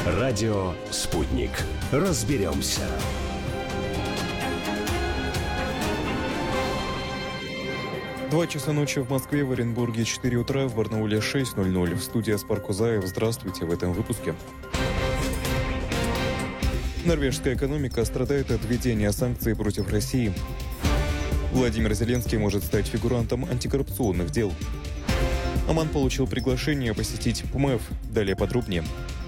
Радио «Спутник». Разберемся. Два часа ночи в Москве, в Оренбурге 4 утра, в Барнауле 6:00. В студии Аспар Кузаев. Здравствуйте в этом выпуске. Норвежская экономика страдает от введения санкций против России. Владимир Зеленский может стать фигурантом антикоррупционных дел. Оман получил приглашение посетить ПМФ. Далее подробнее.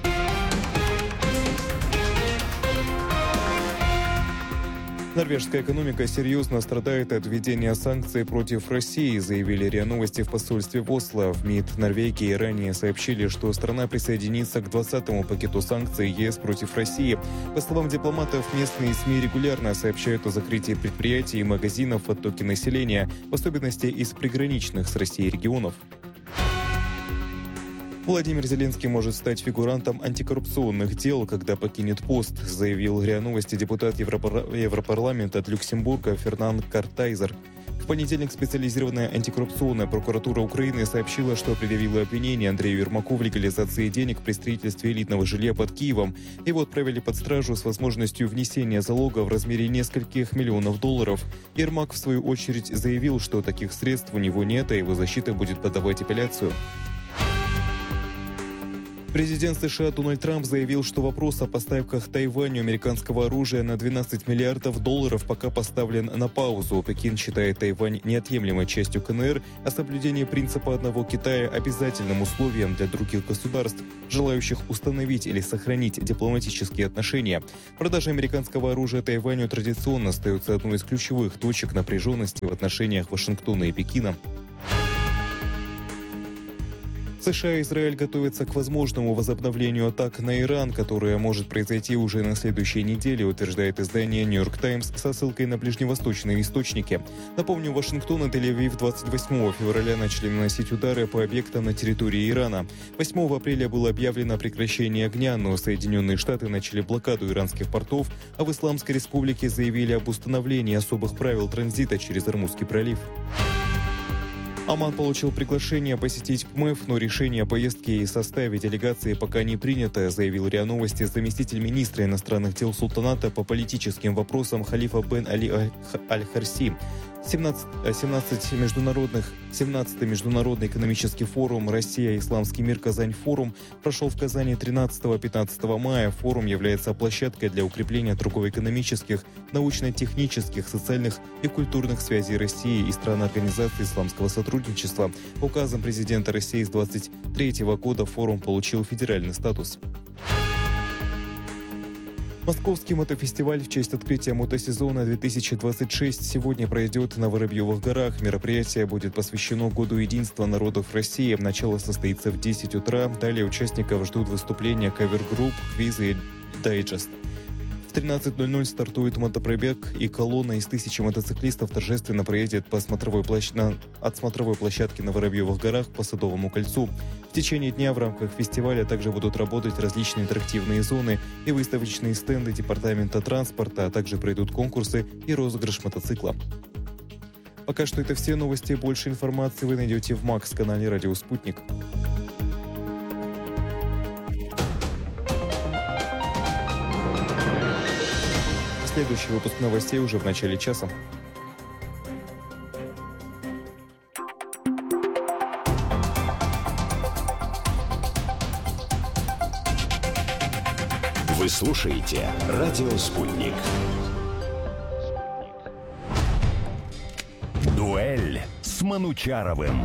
Норвежская экономика серьезно страдает от введения санкций против России, заявили РИА Новости в посольстве в Осло. В МИД Норвегии ранее сообщили, что страна присоединится к 20-му пакету санкций ЕС против России. По словам дипломатов, местные СМИ регулярно сообщают о закрытии предприятий и магазинов, оттоке населения, в особенности из приграничных с Россией регионов. Владимир Зеленский может стать фигурантом антикоррупционных дел, когда покинет пост, заявил РИА Новости депутат Европарламента от Люксембурга Фернанд Картайзер. В понедельник специализированная антикоррупционная прокуратура Украины сообщила, что предъявила обвинение Андрею Ермаку в легализации денег при строительстве элитного жилья под Киевом. Его отправили под стражу с возможностью внесения залога в размере нескольких миллионов долларов. Ермак, в свою очередь, заявил, что таких средств у него нет, а его защита будет подавать апелляцию. Президент США Дональд Трамп заявил, что вопрос о поставках Тайваню американского оружия на 12 миллиардов долларов пока поставлен на паузу. Пекин считает Тайвань неотъемлемой частью КНР, а соблюдение принципа одного Китая обязательным условием для других государств, желающих установить или сохранить дипломатические отношения. Продажа американского оружия Тайваню традиционно остается одной из ключевых точек напряженности в отношениях Вашингтона и Пекина. США и Израиль готовятся к возможному возобновлению атак на Иран, которое может произойти уже на следующей неделе, утверждает издание «Нью-Йорк Таймс» со ссылкой на ближневосточные источники. Напомню, Вашингтон и Тель-Авив 28 февраля начали наносить удары по объектам на территории Ирана. 8 апреля было объявлено прекращение огня, но Соединенные Штаты начали блокаду иранских портов, а в Исламской Республике заявили об установлении особых правил транзита через Ормузский пролив. Оман получил приглашение посетить ПМФ, но решение о поездке и составе делегации пока не принято, заявил РИА Новости заместитель министра иностранных дел султаната по политическим вопросам Халифа бен Али Аль-Харси. 17-й международный экономический форум «Россия. Исламский мир. Казань. Форум» прошел в Казани 13-15 мая. Форум является площадкой для укрепления торгово-экономических, научно-технических, социальных и культурных связей России и стран Организации исламского сотрудничества. Указом президента России с 2023 года форум получил федеральный статус. Московский мотофестиваль в честь открытия мотосезона 2026 сегодня пройдет на Воробьевых горах. Мероприятие будет посвящено Году единства народов России. Начало состоится в 10 утра. Далее участников ждут выступления кавер-групп, квизы и дайджест. В 13:00 стартует мотопробег, и колонна из 1000 мотоциклистов торжественно проедет от смотровой площадки на Воробьевых горах по Садовому кольцу. В течение дня в рамках фестиваля также будут работать различные интерактивные зоны и выставочные стенды департамента транспорта, а также пройдут конкурсы и розыгрыш мотоцикла. Пока что это все новости. Больше информации вы найдете в МАКС-канале «Радио Спутник». Следующий выпуск новостей уже в начале часа. Вы слушаете «Радио Спутник». Дуэль с Манучаровым.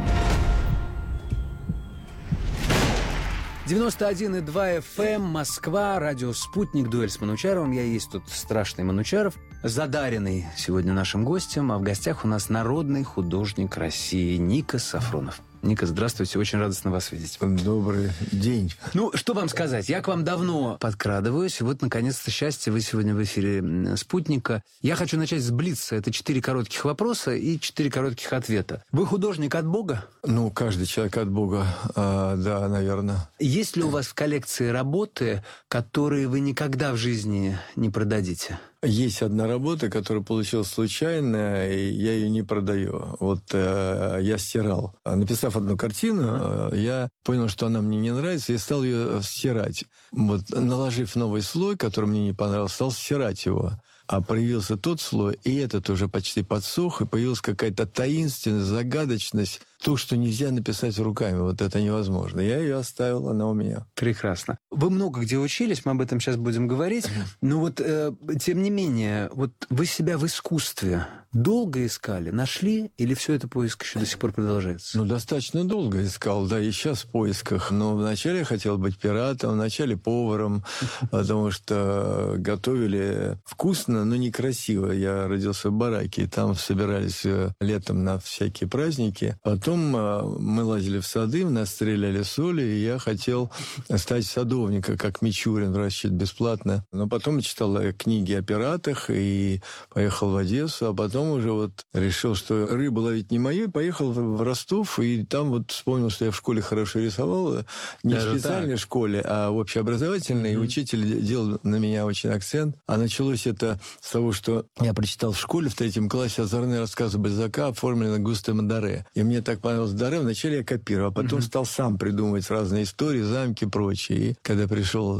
91,2 FM, Москва, радио «Спутник», дуэль с Манучаровым. Я есть тут страшный Манучаров, задаренный сегодня нашим гостем, а в гостях у нас народный художник России Никос Сафронов. Ника, здравствуйте, очень радостно вас видеть. Добрый день. Ну, что вам сказать? Я к вам давно подкрадываюсь. Вот, наконец-то, счастье, вы сегодня в эфире «Спутника». Я хочу начать с блица. Это 4 коротких вопроса и 4 коротких ответа. Вы художник от Бога? Ну, каждый человек от Бога, да, наверное. Есть ли у вас в коллекции работы, которые вы никогда в жизни не продадите? Есть одна работа, которая получилась случайно, и я ее не продаю. Вот я стирал. Написав одну картину, я понял, что она мне не нравится, и стал ее стирать. Вот, наложив новый слой, который мне не понравился, стал стирать его. А появился тот слой, и этот уже почти подсох, и появилась какая-то таинственность, загадочность. То, что нельзя написать руками, вот это невозможно. Я ее оставил, она у меня. Прекрасно. Вы много где учились, мы об этом сейчас будем говорить. Но вот, тем не менее, вот вы себя в искусстве долго искали, нашли, или все это поиск еще до сих пор продолжается? Ну, достаточно долго искал, да, и сейчас в поисках. Но вначале я хотел быть пиратом, вначале поваром, потому что готовили вкусно, но некрасиво. Я родился в бараке, и там собирались летом на всякие праздники. Потом мы лазили в сады, нас стреляли соли, и я хотел стать садовником, как Мичурин, выращивать бесплатно. Но потом читал книги о пиратах и поехал в Одессу, а потом уже вот решил, что рыбу ловить не мое, и поехал в Ростов, и там вот вспомнил, что я в школе хорошо рисовал, не в специальной школе, а в общеобразовательной, и учитель делал на меня очень акцент. А началось это с того, что я прочитал в школе в 3 классе озорные рассказы Бальзака, оформленные Густавом Доре. И мне так понравилось Доре, вначале я копировал, а потом стал сам придумывать разные истории, замки и прочее. И когда пришел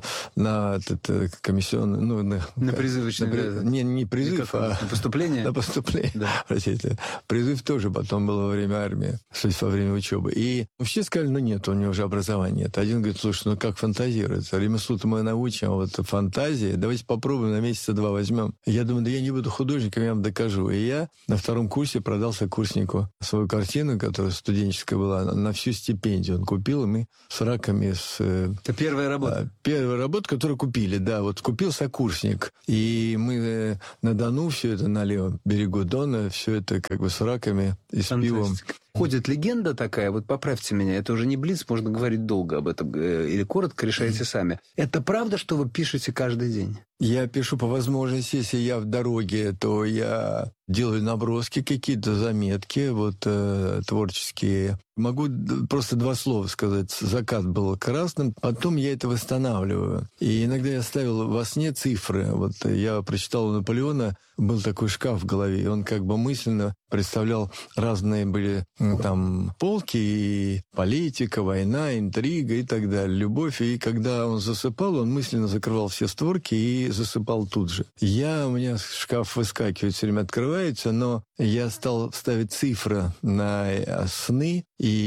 на этот комиссионный... Ну, на призывочный... Не призыв, а... На поступление? На поступление. Да. Простите. Призыв тоже потом был во время армии, то есть во время учебы. И все сказали, ну нет, у него уже образования нет. Один говорит, слушай, ну как фантазировать? Ремеслу-то мы научим, а вот фантазии, давайте попробуем, на месяца 2 возьмем. Я думаю, да я не буду художником, я вам докажу. И я на 2 курсе продал сокурснику свою картину, которая студенческая была, на всю стипендию. Он купил, и мы с раками... Это первая работа? Первая работа, которую купили, да. Вот купил сокурсник. И мы на Дону все это, на левом берегу Дона, все это как бы с раками и с пивом. Ходит легенда такая, вот поправьте меня, это уже не блиц, можно говорить долго об этом, или коротко, решайте сами. Это правда, что вы пишете каждый день? Я пишу по возможности, если я в дороге, то я делаю наброски, какие-то заметки, вот творческие. Могу просто 2 слова сказать. Закат был красным, потом я это восстанавливаю. И иногда я ставил во сне цифры. Вот я прочитал у Наполеона, был такой шкаф в голове, и он как бы мысленно представлял, разные были там полки, и политика, война, интрига и так далее, любовь. И когда он засыпал, он мысленно закрывал все створки и засыпал тут же. У меня шкаф выскакивает, все время открывается, но я стал ставить цифры на сны,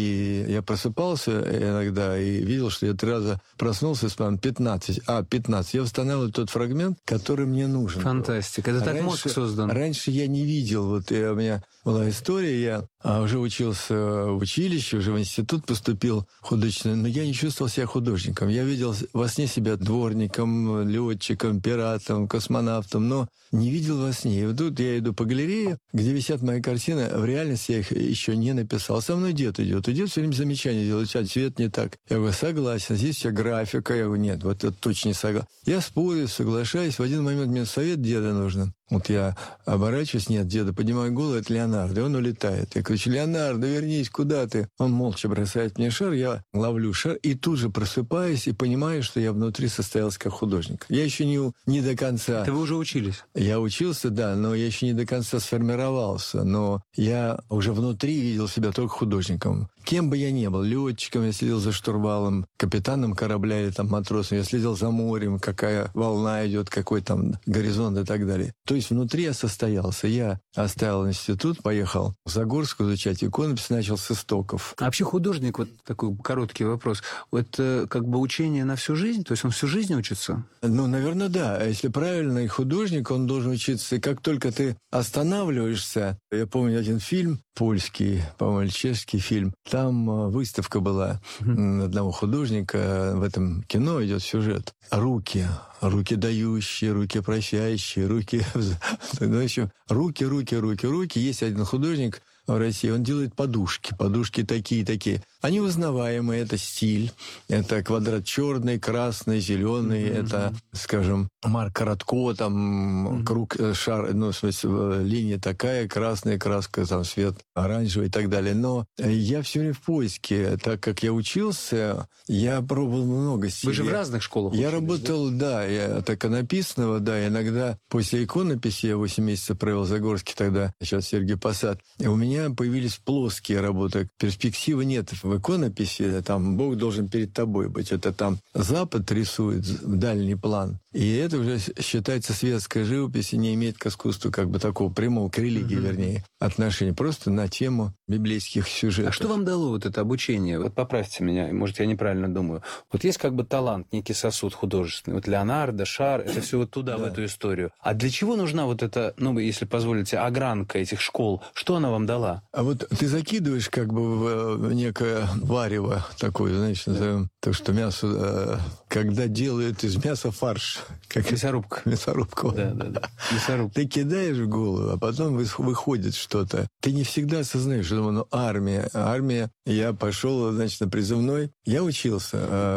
и я просыпался иногда и видел, что я 3 раза проснулся, и вспомнил 15. 15. Я восстанавливал тот фрагмент, который мне нужен. Фантастика. Это так мозг создан. Раньше я не видел. Вот у меня была история, я уже учился в училище, уже в институт поступил художественный, но я не чувствовал себя художником. Я видел во сне себя дворником, летчиком, пиратом, космонавтом, но не видел во сне. И вот тут я иду по галерее, где висят мои картины, в реальности я их еще не написал. Со мной дед идет. И дед все время замечания делает, цвет не так. Я говорю, согласен, здесь вся графика. Я говорю, нет, вот это точно не согласен. Я спорю, соглашаюсь. В один момент мне совет деда нужен. Вот я оборачиваюсь, нет, деда, поднимаю голову, это Леонардо, и он улетает. Я кричу, Леонардо, вернись, куда ты? Он молча бросает мне шар, я ловлю шар, и тут же просыпаюсь и понимаю, что я внутри состоялся как художник. Я еще не до конца... Это вы уже учились? Я учился, да, но я еще не до конца сформировался. Но я уже внутри видел себя только художником. Кем бы я ни был, летчиком, я следил за штурвалом, капитаном корабля или там матросом, я следил за морем, какая волна идет, какой там горизонт и так далее. То есть внутри я состоялся. Я оставил институт, поехал в Загорск изучать иконопись, начал с истоков. А вообще художник, вот такой короткий вопрос, это как бы учение на всю жизнь? То есть он всю жизнь учится? Ну, наверное, да. А если правильный художник, он должен учиться. И как только ты останавливаешься... Я помню один фильм, польский, по-моему, чешский фильм, там выставка была одного художника, в этом кино идет сюжет. Руки дающие, руки прощающие, руки... Ну, в общем, руки. Есть один художник в России, он делает подушки такие. Они узнаваемые, это стиль, это квадрат черный, красный, зеленый, это, скажем, Марк Коротко, там круг, шар, ну, в смысле, линия такая, красная краска, там цвет оранжевый и так далее. Но я все время в поиске, так как я учился, я пробовал много стилей. Вы же в разных школах учились, Я работал, да, я так иконописного, да, иногда после иконописи, я 8 месяцев провел в Загорске тогда, сейчас Сергей Посад, и у меня появились плоские работы. Перспективы нет в иконописи, там Бог должен перед тобой быть. Это там Запад рисует дальний план. И это уже считается светская живопись и не имеет к искусству как бы такого прямого, к религии, вернее, отношения. Просто на тему библейских сюжетов. А что вам дало вот это обучение? Вот поправьте меня, может, я неправильно думаю. Вот есть как бы талант, некий сосуд художественный. Вот Леонардо, Шар, это все вот туда, в эту историю. А для чего нужна вот эта, ну, если позволите, огранка этих школ? Что она вам дала? А вот ты закидываешь как бы в некое варево такое, знаешь, назовем, то, что мясо, когда делают из мяса фарш. Как Мясорубка. Мясорубка. Да. Мясорубка. Ты кидаешь в голову, а потом выходит что-то. Ты не всегда осознаешь, что думаю, ну, армия. Я пошел, значит, на призывной. Я учился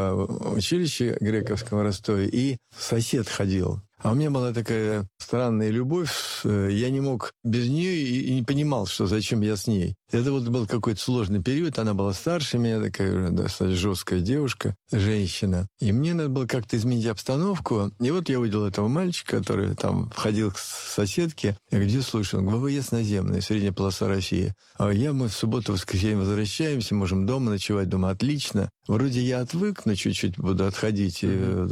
в училище грековском в Ростове, и сосед ходил. А у меня была такая странная любовь, я не мог без нее и не понимал, что зачем я с ней. Это вот был какой-то сложный период, она была старше меня, такая достаточно жесткая девушка, женщина. И мне надо было как-то изменить обстановку. И вот я увидел этого мальчика, который там входил к соседке. Я говорю, где слушай? Он говорит, ВВС наземная, средняя полоса России. А мы в субботу-воскресенье возвращаемся, можем дома ночевать. Думаю, отлично. Вроде я отвык, но чуть-чуть буду отходить, и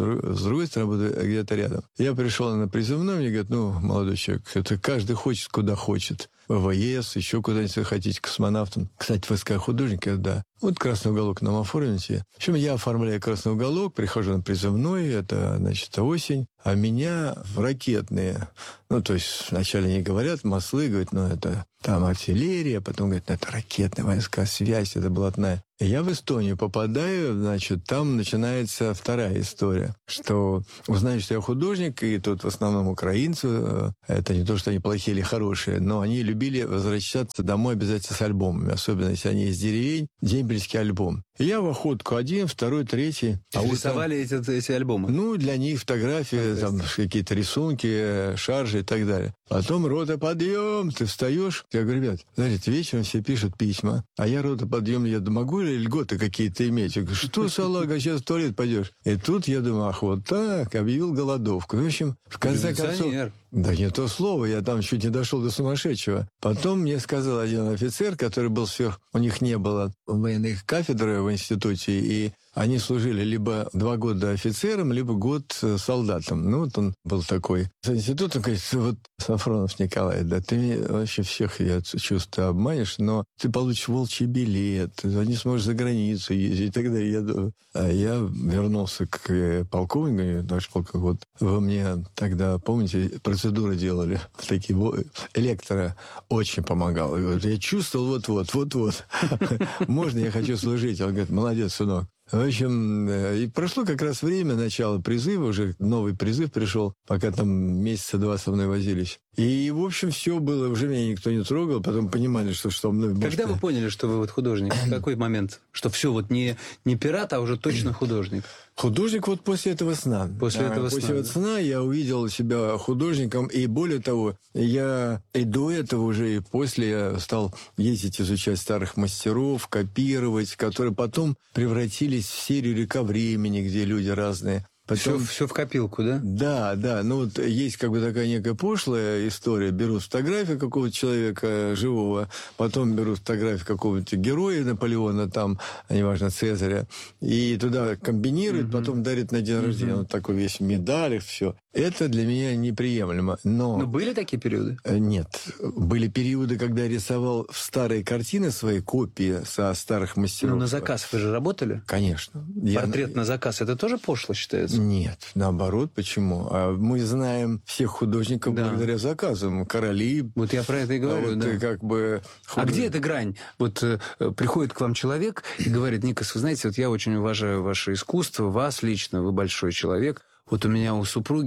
с другой стороны буду где-то рядом. Я пришел на призывной, мне говорят, ну, молодой человек, это каждый хочет, куда хочет. ВВС, еще куда-нибудь вы хотите, космонавтом. Кстати, вы сказали, художник, да. Вот красный уголок нам оформите. В общем, я оформляю красный уголок, прихожу на призывной, это, значит, осень, а меня в ракетные. Ну, то есть вначале не говорят, маслы, говорят, ну, это там артиллерия, потом говорят, ну, это ракетные войска, связь, это блатная. И я в Эстонию попадаю, значит, там начинается вторая история, что узнаю, что я художник, и тут в основном украинцы, это не то, что они плохие или хорошие, но они любили возвращаться домой обязательно с альбомами, особенно если они из деревень, дембельский альбом. И я в охотку 1, 2, 3. Рисовали эти альбомы? Ну, для них фотографии, там какие-то рисунки, шаржи и так далее. Потом рота подъем, ты встаешь. Я говорю, ребят, знаете, вечером все пишут письма, а я рота подъем, я могу ли льготы какие-то иметь? Я говорю, что, салага, сейчас в туалет пойдешь? И тут я думаю, ах, вот так, объявил голодовку. В общем, в конце концов... Да не то слово, я там чуть не дошел до сумасшедшего. Потом мне сказал один офицер, который был сверх... У них не было военных кафедр в институте, и они служили либо 2 года офицером, либо год солдатом. Ну, вот он был такой. С института, говорит, вот, Сафронов Николай, да ты вообще всех, я чувствую, обманешь, но ты получишь волчий билет, ты не сможешь за границу ездить и так далее. Я вернулся к полковнику, наш полковник, вот вы мне тогда, помните, процедуры делали, такие, электро очень помогал. Я чувствовал вот-вот. Можно, я хочу служить? Он говорит, молодец, сынок. В общем, и прошло как раз время начала призыва, уже новый призыв пришел, пока там месяца 2 со мной возились. И, в общем, все было, уже меня никто не трогал, потом понимали, что мной... Когда вы поняли, что вы вот художник? В какой момент? Что все вот не пират, а уже точно художник? Художник вот после этого сна. После этого сна я увидел себя художником, и более того, я и до этого уже, и после я стал ездить, изучать старых мастеров, копировать, которые потом превратились в серию «Река времени», где люди разные. Потом... Все в копилку, да? Да. Ну вот есть как бы такая некая пошлая история. Берут фотографию какого-то человека живого, потом берут фотографию какого-то героя Наполеона, там, неважно, Цезаря, и туда комбинируют, потом дарят на день рождения. Вот такой весь в медалях, все. Это для меня неприемлемо. Но были такие периоды? Нет. Были периоды, когда я рисовал в старые картины свои копии со старых мастеров. Ну, на заказ вы же работали? Конечно. Портрет на заказ, это тоже пошло считается? Нет, наоборот, почему? Мы знаем всех художников благодаря заказам. Короли. Вот я про это и говорю, да. Как бы А где эта грань? Вот приходит к вам человек и говорит, Никос, вы знаете, вот я очень уважаю ваше искусство, вас лично, вы большой человек. Вот у меня у супруги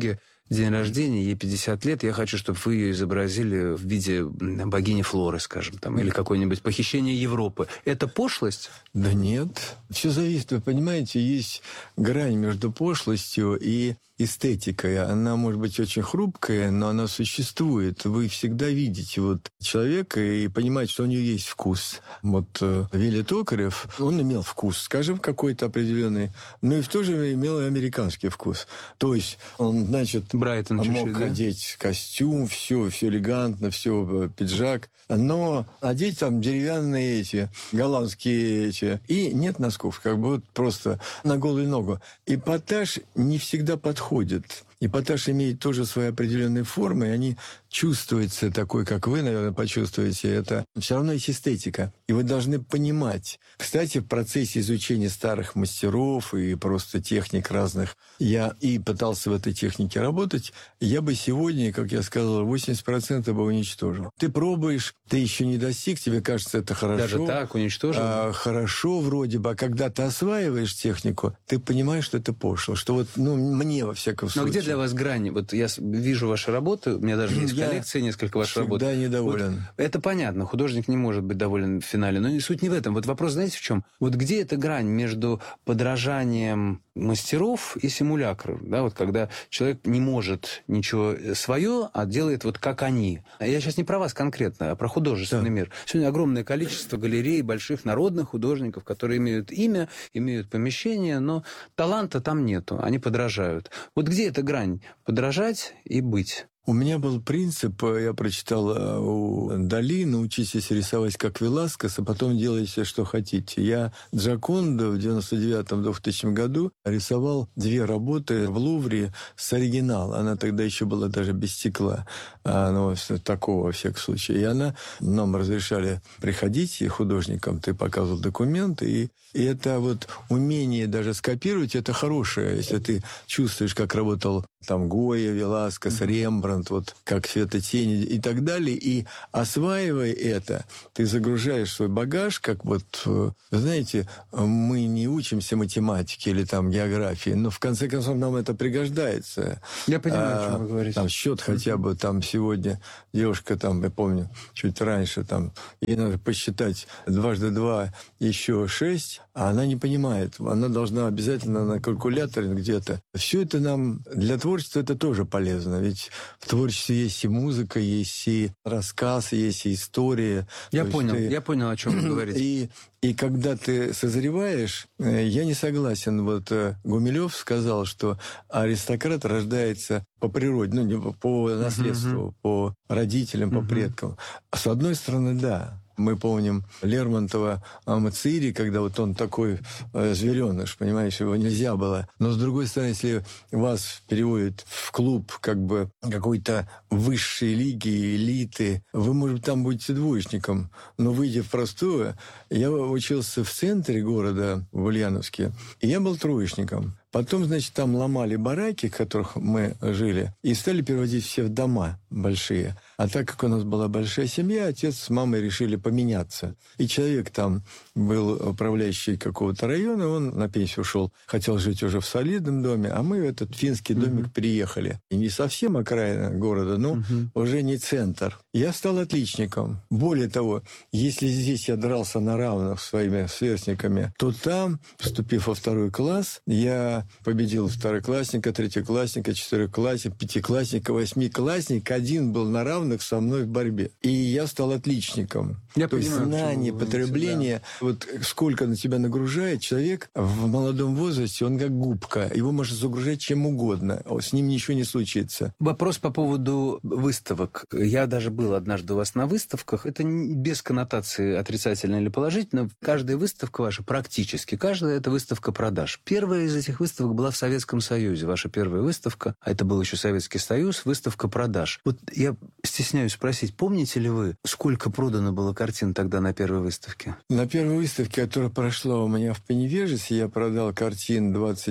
день рождения, ей 50 лет, я хочу, чтобы вы ее изобразили в виде богини Флоры, скажем, там, или какое-нибудь похищение Европы. Это пошлость? Да нет. Все зависит, вы понимаете, есть грань между пошлостью и эстетикой. Она может быть очень хрупкая, но она существует. Вы всегда видите вот человека и понимаете, что у него есть вкус. Вот Вилли Токарев, он имел вкус, скажем, какой-то определенный, но и в то же время имел и американский вкус. То есть он, значит, Брайтон мог чуть-чуть, да? одеть костюм, все элегантно, все пиджак, но одеть там деревянные эти, голландские эти, и нет носков, как бы вот просто на голую ногу. Эпатаж не всегда подходит. Эпатаж имеет тоже свои определенные формы, и они чувствуются такой, как вы, наверное, почувствуете. Это все равно есть эстетика. И вы должны понимать. Кстати, в процессе изучения старых мастеров и просто техник разных, я и пытался в этой технике работать, я бы сегодня, как я сказал, 80% бы уничтожил. Ты пробуешь, ты еще не достиг, тебе кажется, это хорошо. Даже так уничтожил? Хорошо вроде бы, а когда ты осваиваешь технику, ты понимаешь, что это пошло. Что вот, мне, во всяком случае... Но где для вас грани? Вот я вижу ваши работы, у меня даже есть коллекция, несколько ваших работ. Я недоволен. Вот, это понятно, художник не может быть доволен в финале, но суть не в этом. Вот вопрос, знаете, в чем? Вот где эта грань между подражанием мастеров и симулякров? Да, вот когда человек не может ничего свое, а делает вот как они. Я сейчас не про вас конкретно, а про художественный мир. Сегодня огромное количество галерей, больших народных художников, которые имеют имя, имеют помещение, но таланта там нету, они подражают. Вот где эта грань? Подражать и быть. У меня был принцип, я прочитал у Дали, научитесь рисовать как Веласкес, а потом делайте, что хотите. Я Джоконду в 99-2000 году рисовал 2 работы в Лувре с оригинала. Она тогда еще была даже без стекла, но такого во всяком случае. И нам разрешали приходить, и художникам ты показывал документы, и это вот умение даже скопировать, это хорошее, если ты чувствуешь, как работал там Гойя, Веласкес, Рембрандт, вот как светотени и так далее, и осваивая это, ты загружаешь свой багаж, как вот, знаете, мы не учимся математике или там географии, но в конце концов нам это пригождается. Я понимаю, о чем вы говорите. Там счет хотя бы там сегодня девушка там, я помню, чуть раньше там, ей надо посчитать 2 × 2 еще 6, а она не понимает. Она должна обязательно на калькуляторе где-то. Все это нам для творчества это тоже полезно. Ведь в творчестве есть и музыка, есть и рассказ, есть и история. Я понял, о чем вы говорите. И когда ты созреваешь, я не согласен. Вот Гумилев сказал, что аристократ рождается по природе, по наследству, по родителям, по предкам. С одной стороны, да. Мы помним Лермонтова Мацири, когда вот он такой звереныш, понимаешь, его нельзя было. Но, с другой стороны, если вас переводят в клуб как бы какой-то высшей лиги, элиты, вы, может быть, там будете двоечником, но выйдя в простое, я учился в центре города, в Ульяновске, и я был троечником. Потом, значит, там ломали бараки, в которых мы жили, и стали переводить все в дома большие. А так как у нас была большая семья, отец с мамой решили поменяться. И человек там был управляющий какого-то района, он на пенсию ушел, хотел жить уже в солидном доме, а мы в этот финский домик переехали. И не совсем окраина города, но уже не центр. Я стал отличником. Более того, если здесь я дрался на равных с своими сверстниками, то там, поступив во 2 класс, я победил второклассника, третьеклассника, четвероклассника, пятиклассника, 8-классника. Один был на равных со мной в борьбе. И я стал отличником. То есть знание, потребление, вот сколько на тебя нагружает человек в молодом возрасте, он как губка. Его можно загружать чем угодно. С ним ничего не случится. Вопрос по поводу выставок. Я даже был однажды у вас на выставках. Это без коннотации отрицательной или положительной. Каждая выставка ваша, практически каждая, это выставка продаж. Первая из этих выставок была в Советском Союзе. Ваша первая выставка, а это был еще Советский Союз, выставка продаж. Вот я стесняюсь спросить, помните ли вы, сколько продано было картин тогда на первой выставке? На первой выставке, которая прошла у меня в Пеневежесе, я продал картин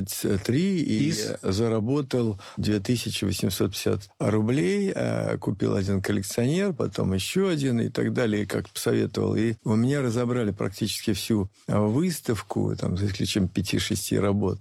23 и заработал 2850 рублей. Купил один коллекционер, потом еще один и так далее, как посоветовал. И у меня разобрали практически всю выставку, там, за исключением 5-6 работ. И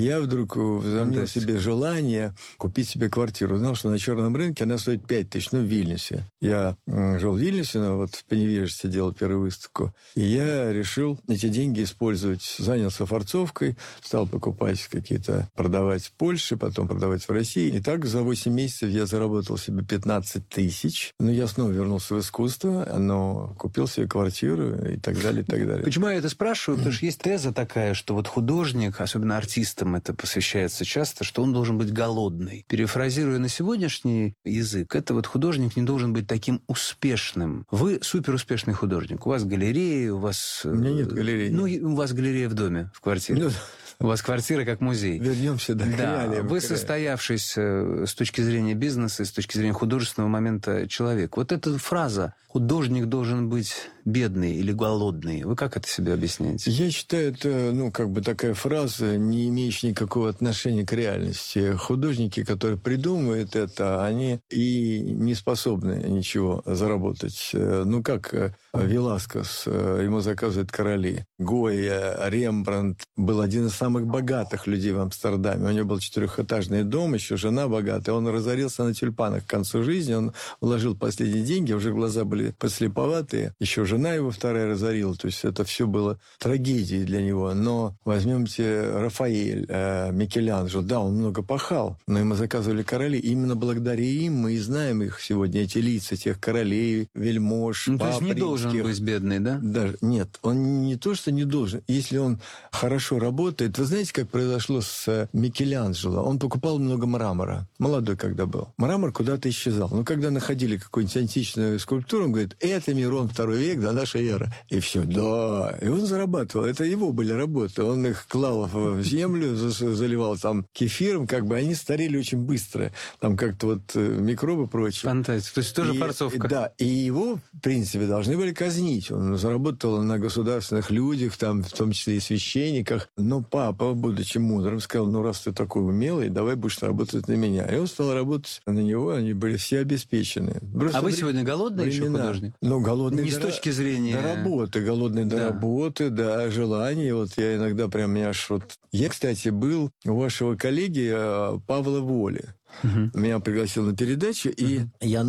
я вдруг возомнил себе желание купить себе квартиру. Знал, что на черном рынке она стоит 5000, в Вильнюсе. Я жил в Вильнюсе, в недвижимости делал первую выставку. И я решил эти деньги использовать. Занялся форцовкой, стал покупать какие-то, продавать в Польше, потом продавать в России. И так за 8 месяцев я заработал себе 15 тысяч. Но я снова вернулся в искусство, но купил себе квартиру и так далее, и так далее. Почему я это спрашиваю? Потому что есть теза такая, что вот художник, особенно артистам это посвящается часто, что он должен быть голодный. Перефразируя на сегодняшний язык, это вот художник не должен быть таким успешным. Вы суперуспешный художник. У вас галереи, у вас... У меня нет галереи. У вас галерея в доме, в квартире. У вас квартира как музей. Вернемся к реалиям. Вы состоявшийся с точки зрения бизнеса, с точки зрения художественного момента человек. Вот эта фраза «художник должен быть бедный или голодный», вы как это себе объясняете? Я считаю, это, такая фраза, не имеющая никакого отношения к реальности. Художники, которые придумывают это, они и не способны ничего заработать. Как Веласкес, ему заказывают короли. Гойя, Рембрандт был один из самых богатых людей в Амстердаме. У него был 4-этажный дом, еще жена богатая. Он разорился на тюльпанах к концу жизни. Он вложил последние деньги, уже глаза были подслеповатые. Еще жена его вторая разорила. То есть это все было трагедией для него. Но возьмемте Рафаэль, Микеланджело. Да, он много пахал, но ему заказывали короли. И именно благодаря им мы и знаем их сегодня, эти лица тех королей, вельмож, пап, то есть не должен быть бедный, да? Даже, нет, он не то, что не должен. Если он хорошо работает... Вы знаете, как произошло с Микеланджело? Он покупал много мрамора. Молодой когда был. Мрамор куда-то исчезал. Но когда находили какую-нибудь античную скульптуру, он говорит, это Мирон II век до нашей эры. И все, да. И он зарабатывал. Это его были работы. Он их клал в землю, заливал там кефиром. Они старели очень быстро. Там как-то микробы прочее. Фантастика. То есть тоже форцовка. Да. И его, в принципе, должны были казнить. Он заработал на государственных людях, там, в том числе и священниках. Но папа, будучи мудрым, сказал, раз ты такой умелый, давай будешь работать на меня. И он стал работать на него, они были все обеспечены. Просто вы сегодня голодный еще художник? Голодный не с точки зрения... до работы, голодный до работы, до желаний. Я иногда прям меня аж Я, кстати, был у вашего коллеги Павла Воли. Меня пригласил на передачу, и я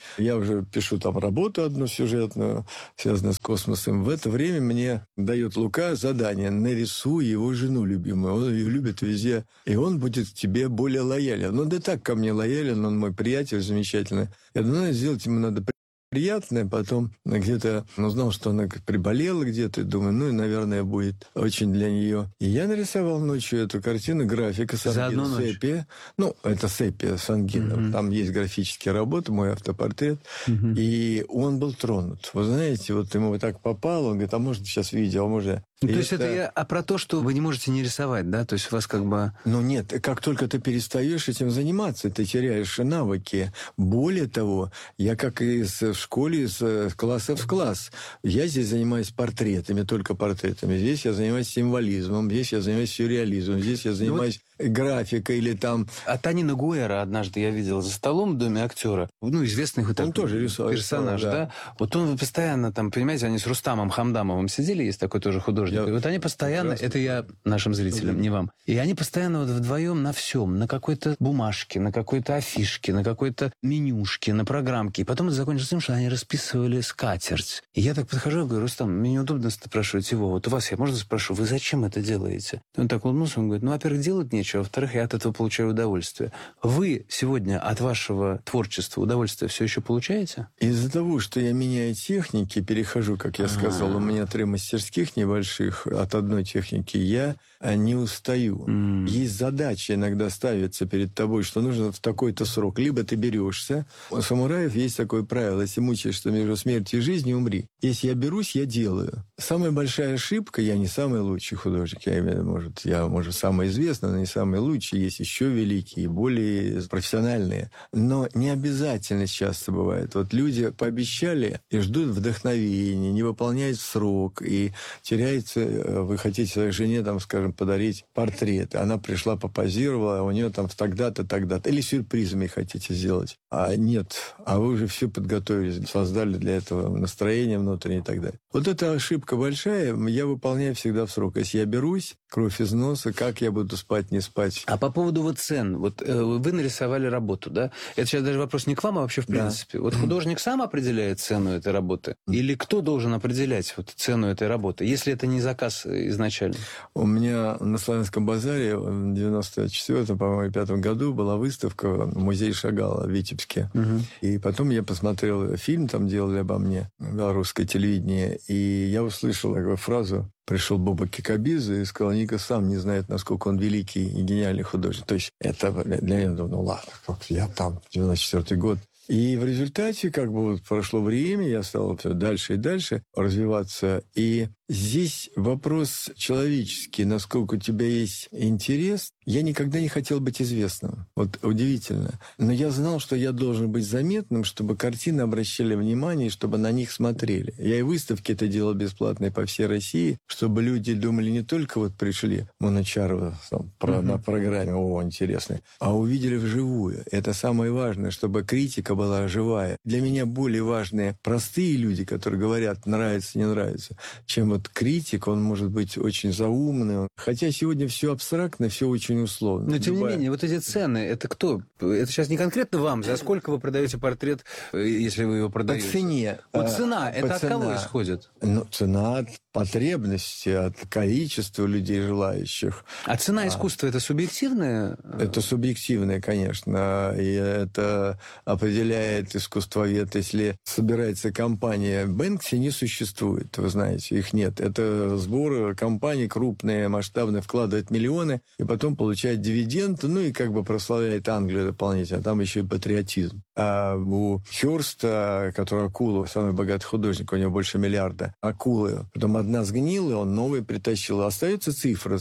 уже пишу там работу одну сюжетную, связанную с космосом. В это время мне дает Лука задание: нарисуй его жену любимую. Он ее любит везде, и он будет к тебе более лоялен. Да так ко мне лоялен, он мой приятель замечательный. Я думаю, сделать ему надо приятное, потом где-то узнал, что она приболела где-то, и думаю, наверное, будет очень для нее. И я нарисовал ночью эту картину, графика Сангина, сепия. Это сепия Сангина. Там есть графические работы, мой автопортрет. И он был тронут. Вы знаете, ему так попало, он говорит, а может сейчас видео, а может... То есть это я про то, что вы не можете не рисовать, да? То есть у вас нет, как только ты перестаешь этим заниматься, ты теряешь навыки. Более того, я как и в школе, из класса в класс. Я здесь занимаюсь портретами, только портретами. Здесь я занимаюсь символизмом, здесь я занимаюсь сюрреализмом, здесь я занимаюсь графикой или там... А Танина Гуэра однажды я видел за столом в доме актера. Известный он тоже рисовал, персонаж, да? Он постоянно там, понимаете, они с Рустамом Хамдамовым сидели, есть такой тоже художник. И они постоянно, это я нашим зрителям, не вам, и они постоянно вдвоем на всем, на какой-то бумажке, на какой-то афишке, на какой-то менюшке, на программке. И потом это закончилось тем, что они расписывали скатерть. И я так подхожу и говорю, Рустам, мне неудобно спрашивать его. У вас я можно спрошу, вы зачем это делаете? Он так улыбнулся, он говорит, во-первых, делать нечего, во-вторых, я от этого получаю удовольствие. Вы сегодня от вашего творчества удовольствие все еще получаете? Из-за того, что я меняю техники, перехожу, как я сказал, у меня 3 мастерских небольших, от одной техники, я не устаю. Есть задача иногда ставится перед тобой, что нужно в такой-то срок. Либо ты берешься. У самураев есть такое правило: если мучаешься между смертью и жизнью, умри. Если я берусь, я делаю. Самая большая ошибка, я не самый лучший художник, я, может, самый известный, но не самый самые лучшие, есть еще великие, более профессиональные. Но не обязательно часто бывает. Вот люди пообещали и ждут вдохновения, не выполняют срок, и теряется, вы хотите своей жене, там, скажем, подарить портрет. Она пришла, попозировала, а у нее там тогда-то, тогда-то. Или сюрпризами хотите сделать. А нет, а вы уже все подготовили, создали для этого настроение внутреннее и так далее. Вот эта ошибка большая, я выполняю всегда в срок. Если я берусь, кровь из носа, как я буду спать, не спать. А по поводу вот цен, вот вы нарисовали работу, да? Это сейчас даже вопрос не к вам, а вообще в принципе. Да. Вот художник сам определяет цену этой работы? Или кто должен определять вот цену этой работы, если это не заказ изначально? У меня на Славянском базаре в 94-м, по-моему, 5-м году была выставка в музее Шагала в Витебске. И потом я посмотрел фильм, там делали обо мне, белорусское телевидение, и я услышал такую фразу. Пришел Боба Кикабидзе и сказал, Ника сам не знает, насколько он великий и гениальный художник. То есть это для меня, ну ладно, как я там, 94-й год. И в результате, как бы вот прошло время, я стал все дальше и дальше развиваться. И здесь вопрос человеческий, насколько у тебя есть интерес. Я никогда не хотел быть известным. Вот удивительно. Но я знал, что я должен быть заметным, чтобы картины обращали внимание, чтобы на них смотрели. Я и выставки это делал бесплатные по всей России, чтобы люди думали, не только вот пришли Манучарова на программе, о, интересно, а увидели вживую. Это самое важное, чтобы критика была живая. Для меня более важны простые люди, которые говорят, нравится, не нравится, чем вот критик, он может быть очень заумный. Хотя сегодня все абстрактно, все очень условно. Но, тем не менее, вот эти цены, это кто? Это сейчас не конкретно вам. За сколько вы продаете портрет, если вы его продаете? По цене. Вот цена, это от кого исходит? Ну, цена от потребности, от количества людей желающих. А цена искусства – это субъективная? Это субъективная, конечно. И это определяет искусствовед. Если собирается компания Бэнкси, не существует, вы знаете, их нет. Это сбор компаний крупные, масштабные, вкладывает миллионы, и потом получает дивиденды, ну и как бы прославляет Англию дополнительно. Там еще и патриотизм. А у Хёрста, который акула, самый богатый художник, у него больше миллиарда, акулы. Потом одна сгнила, он новый притащил. Остается цифра,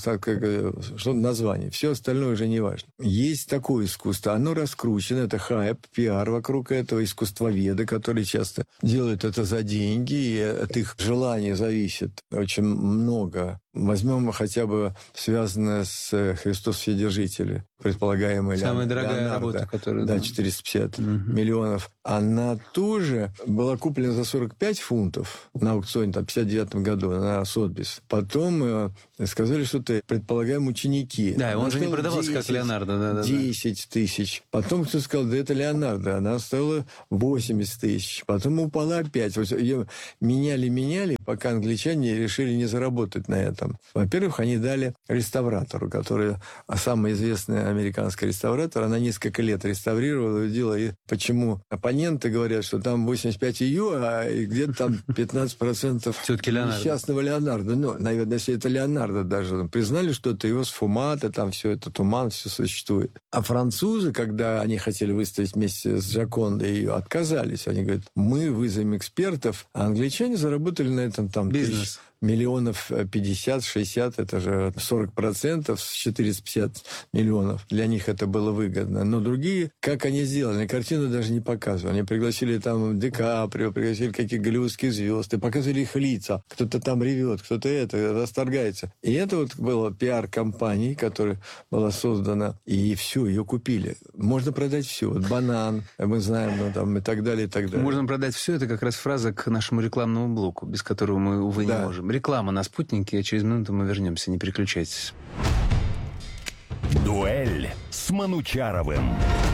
что название. Все остальное уже не важно. Есть такое искусство. Оно раскручено. Это хайп, пиар вокруг этого, искусствоведы, которые часто делают это за деньги, и от их желания зависит очень много. Возьмем хотя бы связанное с Христос Вседержитель, предполагаемый самая дорогая Леонардо, работа, которая... Да, 450 миллионов. Она тоже была куплена за 45 фунтов на аукционе, там, в 59 году, на Сотбис. Потом сказали, что это, предполагаем, ученики. Да, он же не продавался 10, как Леонардо. 10 тысяч. Потом кто сказал, да это Леонардо. Она стоила 80 тысяч. Потом упала опять. Ее меняли, пока англичане решили не заработать на этом. Во-первых, они дали реставратору, который самый известный американский реставратор. Она несколько лет реставрировала, делала. И почему оппоненты говорят, что там 85 ее, а где-то там 15% все-таки несчастного Леонардо. Ну, наверное, если это Леонардо даже. Признали, что это его сфумата, там все это туман, все существует. А французы, когда они хотели выставить вместе с Джокондой ее, отказались. Они говорят, мы вызовем экспертов, а англичане заработали на этом там бизнес. Миллионов 50-60, это же 40% с 450 миллионов. Для них это было выгодно. Но другие, как они сделали, картину даже не показывали. Они пригласили там Ди Каприо, пригласили каких-то голливудских звезд, и показывали их лица. Кто-то там ревет, кто-то это, расторгается. И это вот было пиар-компанией, которая была создана, и все, ее купили. Можно продать все. Вот банан, мы знаем, ну, там, и так далее, и так далее. Можно продать все, это как раз фраза к нашему рекламному блоку, без которого мы, увы, не можем. Реклама на «Спутнике», через минуту мы вернемся, не переключайтесь. Дуэль с Манучаровым.